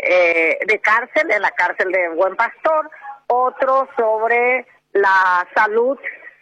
de cárcel, en la cárcel de Buen Pastor, otro sobre la salud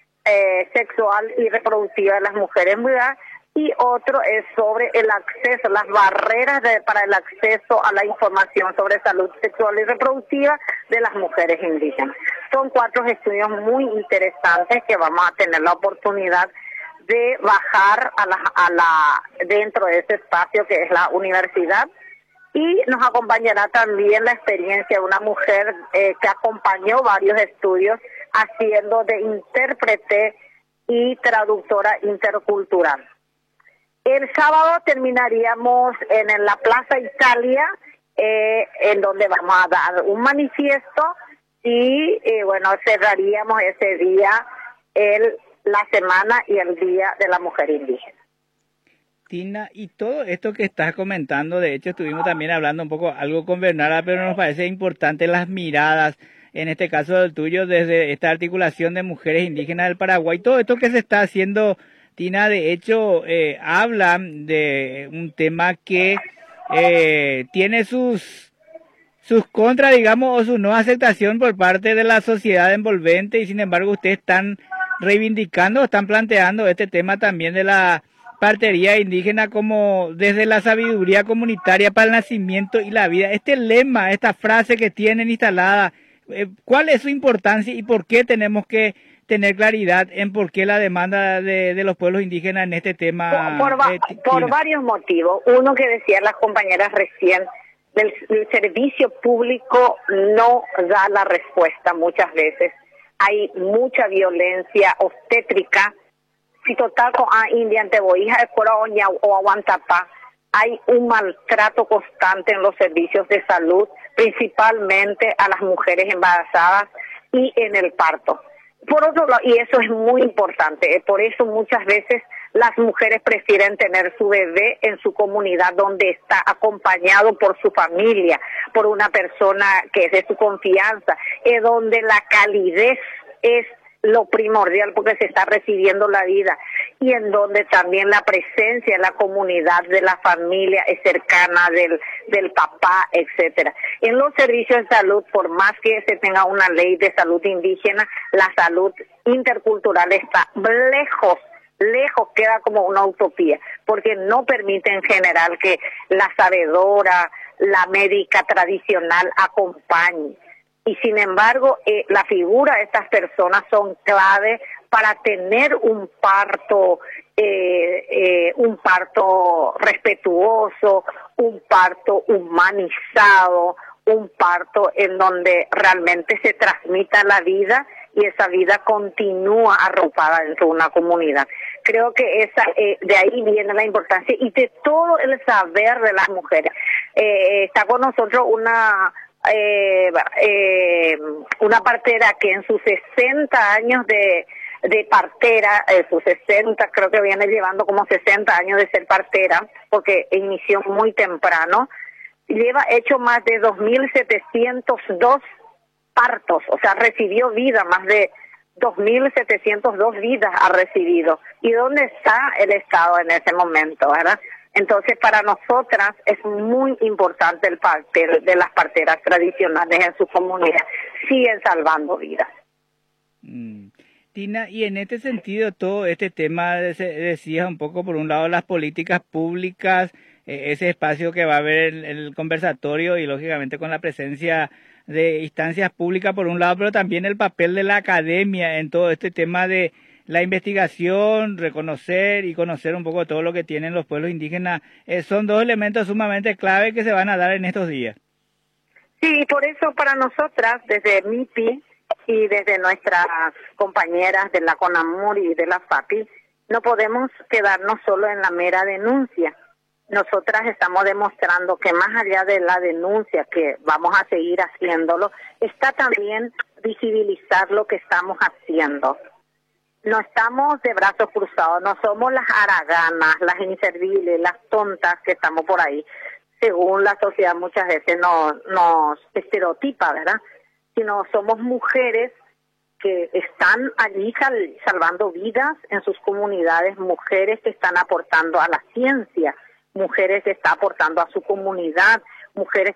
sexual y reproductiva de las mujeres, ¿verdad? Y otro es sobre el acceso, las barreras para el acceso a la información sobre salud sexual y reproductiva de las mujeres indígenas. Son 4 estudios muy interesantes que vamos a tener la oportunidad de bajar dentro de ese espacio que es la universidad, y nos acompañará también la experiencia de una mujer que acompañó varios estudios haciendo de intérprete y traductora intercultural. El sábado terminaríamos en la Plaza Italia, en donde vamos a dar un manifiesto y cerraríamos ese día la semana y el Día de la Mujer Indígena. Tina, y todo esto que estás comentando, de hecho estuvimos también hablando un poco algo con Bernarda, pero nos parece importante las miradas, en este caso del tuyo, desde esta articulación de mujeres indígenas del Paraguay. Todo esto que se está haciendo, Tina, de hecho habla de un tema que tiene sus contras, digamos, o su no aceptación por parte de la sociedad envolvente, y sin embargo ustedes están reivindicando, están planteando este tema también de la partería indígena como desde la sabiduría comunitaria para el nacimiento y la vida. Este lema, esta frase que tienen instalada, ¿cuál es su importancia y por qué tenemos que tener claridad en por qué la demanda de los pueblos indígenas en este tema? Por varios motivos. Uno que decían las compañeras recién, el servicio público no da la respuesta muchas veces. Hay mucha violencia obstétrica. Si total con India Anteboija, Escoroña o Aguantapá, hay un maltrato constante en los servicios de salud, principalmente a las mujeres embarazadas y en el parto. Por otro lado, y eso es muy importante, por eso muchas veces las mujeres prefieren tener su bebé en su comunidad, donde está acompañado por su familia, por una persona que es de su confianza, donde la calidez es lo primordial porque se está recibiendo la vida, y en donde también la presencia en la comunidad de la familia es cercana del papá, etcétera. En los servicios de salud, por más que se tenga una ley de salud indígena, la salud intercultural está lejos, queda como una utopía, porque no permite en general que la sabedora, la médica tradicional acompañe. Y sin embargo, la figura de estas personas son clave para tener un parto respetuoso, un parto humanizado, un parto en donde realmente se transmita la vida y esa vida continúa arropada dentro de una comunidad. Creo que de ahí viene la importancia y de todo el saber de las mujeres. Está con nosotros una partera que en sus 60 años de partera, sus 60, creo que viene llevando como 60 años de ser partera, porque inició muy temprano, lleva hecho más de 2.702 partos, o sea, recibió vida, más de 2.702 vidas ha recibido. ¿Y dónde está el Estado en ese momento, verdad? Entonces, para nosotras es muy importante el papel de las parteras tradicionales en su comunidad. Siguen salvando vidas. Tina, y en este sentido, todo este tema, decías un poco, por un lado, las políticas públicas, ese espacio que va a haber el conversatorio y, lógicamente, con la presencia de instancias públicas, por un lado, pero también el papel de la academia en todo este tema de la investigación, reconocer y conocer un poco todo lo que tienen los pueblos indígenas, son dos elementos sumamente clave que se van a dar en estos días. Sí, por eso para nosotras, desde MIPI y desde nuestras compañeras de la CONAMUR y de la FAPI, no podemos quedarnos solo en la mera denuncia. Nosotras estamos demostrando que más allá de la denuncia, que vamos a seguir haciéndolo, está también visibilizar lo que estamos haciendo. No estamos de brazos cruzados, no somos las haraganas, las inservibles, las tontas que estamos por ahí, según la sociedad muchas veces nos estereotipa, ¿verdad? Sino somos mujeres que están allí salvando vidas en sus comunidades, mujeres que están aportando a la ciencia, mujeres que están aportando a su comunidad, mujeres